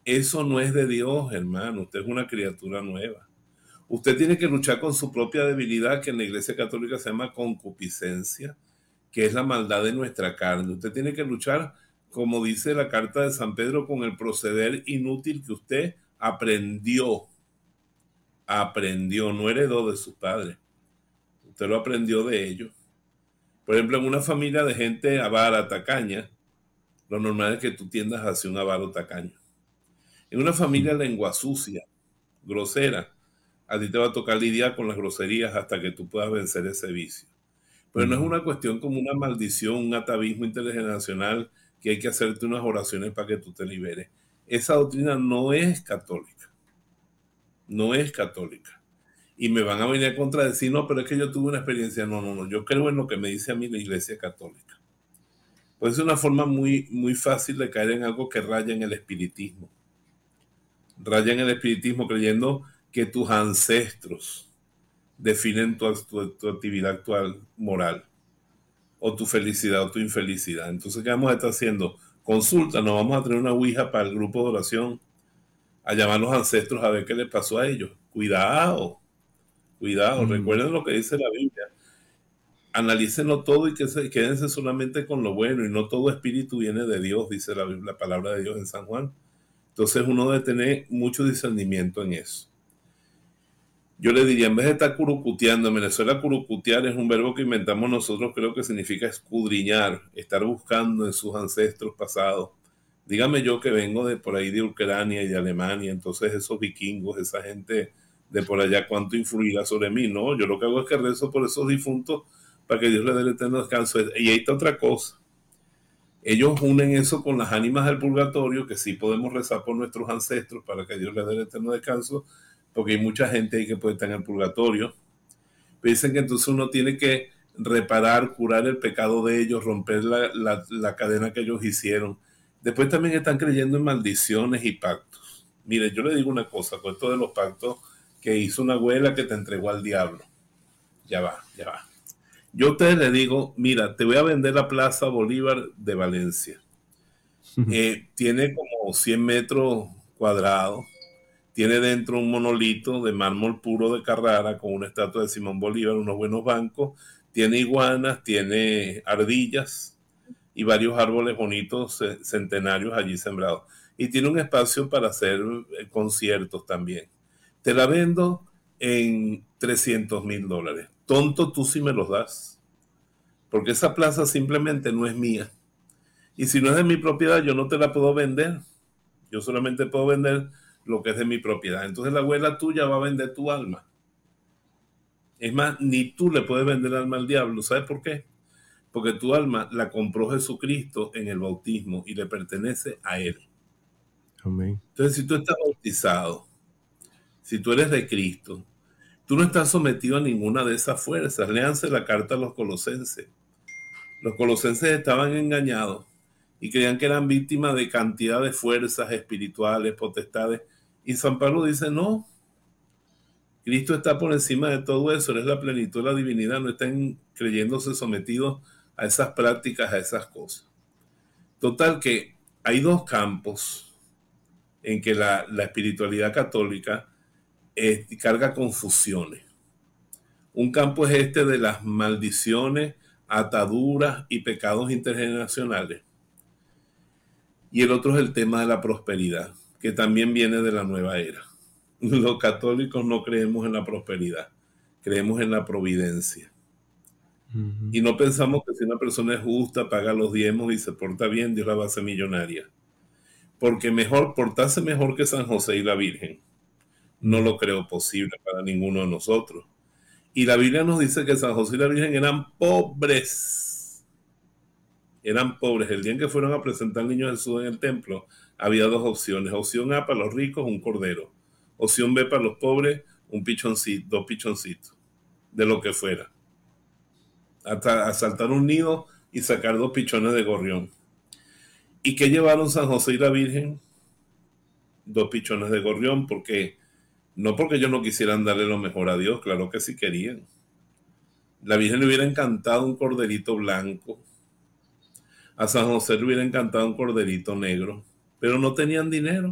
Eso no es de Dios, hermano. Usted es una criatura nueva. Usted tiene que luchar con su propia debilidad, que en la Iglesia Católica se llama concupiscencia, que es la maldad de nuestra carne. Usted tiene que luchar, como dice la carta de San Pedro, con el proceder inútil que usted aprendió, no heredó de sus padres. Usted lo aprendió de ellos. Por ejemplo, en una familia de gente avara, tacaña, lo normal es que tú tiendas hacia un avaro tacaño. En una familia lengua sucia, grosera, a ti te va a tocar lidiar con las groserías hasta que tú puedas vencer ese vicio. Pero no es una cuestión como una maldición, un atavismo intergeneracional que hay que hacerte unas oraciones para que tú te liberes. Esa doctrina no es católica. No es católica. Y me van a venir a contradecir, no, pero es que yo tuve una experiencia. No, no, no. Yo creo en lo que me dice a mí la Iglesia Católica. Pues es una forma muy, muy fácil de caer en algo que raya en el espiritismo. Raya en el espiritismo creyendo que tus ancestros definen tu actividad actual moral, o tu felicidad o tu infelicidad. Entonces, ¿qué vamos a estar haciendo? Consulta, nos vamos a tener una ouija para el grupo de oración, a llamar a los ancestros a ver qué les pasó a ellos. Cuidado, cuidado, recuerden lo que dice la Biblia. Analícenlo todo y quédense solamente con lo bueno, y no todo espíritu viene de Dios, dice la palabra de Dios en San Juan. Entonces uno debe tener mucho discernimiento en eso. Yo le diría, en vez de estar curucuteando, en Venezuela curucutear es un verbo que inventamos nosotros, creo que significa escudriñar, estar buscando en sus ancestros pasados. Dígame yo que vengo de por ahí de Ucrania y de Alemania, entonces esos vikingos, esa gente de por allá, ¿cuánto influirá sobre mí? No, yo lo que hago es que rezo por esos difuntos para que Dios les dé el eterno descanso. Y ahí está otra cosa. Ellos unen eso con las ánimas del purgatorio, que sí podemos rezar por nuestros ancestros para que Dios les dé el eterno descanso, porque hay mucha gente ahí que puede estar en el purgatorio. Pero dicen que entonces uno tiene que reparar, curar el pecado de ellos, romper la cadena que ellos hicieron. Después también están creyendo en maldiciones y pactos. Mire, yo le digo una cosa, con esto de los pactos que hizo una abuela que te entregó al diablo. Ya va, ya va. Yo a ustedes les digo, mira, te voy a vender la Plaza Bolívar de Valencia. Tiene como 100 metros cuadrados. Tiene dentro un monolito de mármol puro de Carrara con una estatua de Simón Bolívar, unos buenos bancos. Tiene iguanas, tiene ardillas y varios árboles bonitos centenarios allí sembrados. Y tiene un espacio para hacer conciertos también. Te la vendo en $300,000. Tonto tú si me los das. Porque esa plaza simplemente no es mía. Y si no es de mi propiedad, yo no te la puedo vender. Yo solamente puedo vender lo que es de mi propiedad. Entonces la abuela tuya va a vender tu alma. Es más, ni tú le puedes vender el alma al diablo. ¿Sabes por qué? Porque tu alma la compró Jesucristo en el bautismo y le pertenece a Él. Amén. Entonces, si tú estás bautizado, si tú eres de Cristo, tú no estás sometido a ninguna de esas fuerzas. Léanse la carta a los colosenses. Los colosenses estaban engañados y creían que eran víctimas de cantidad de fuerzas espirituales, potestades. Y San Pablo dice, no, Cristo está por encima de todo eso, Él es la plenitud de la divinidad, no están creyéndose sometidos a esas prácticas, a esas cosas. Total que hay dos campos en que la espiritualidad católica carga confusiones. Un campo es este de las maldiciones, ataduras y pecados intergeneracionales. Y el otro es el tema de la prosperidad, que también viene de la nueva era. Los católicos no creemos en la prosperidad, creemos en la providencia. Y no pensamos que si una persona es justa, paga los diezmos y se porta bien, Dios la va a hacer millonaria. Porque mejor, portarse mejor que San José y la Virgen, no lo creo posible para ninguno de nosotros. Y la Biblia nos dice que San José y la Virgen eran pobres. Eran pobres. El día en que fueron a presentar al niño Jesús en el templo, había dos opciones. Opción A para los ricos, un cordero. Opción B para los pobres, un pichoncito, dos pichoncitos, de lo que fuera. Hasta asaltar un nido y sacar dos pichones de gorrión. ¿Y qué llevaron San José y la Virgen? Dos pichones de gorrión, porque no porque ellos no quisieran darle lo mejor a Dios, claro que sí querían. La Virgen le hubiera encantado un corderito blanco, a San José le hubiera encantado un corderito negro, pero no tenían dinero.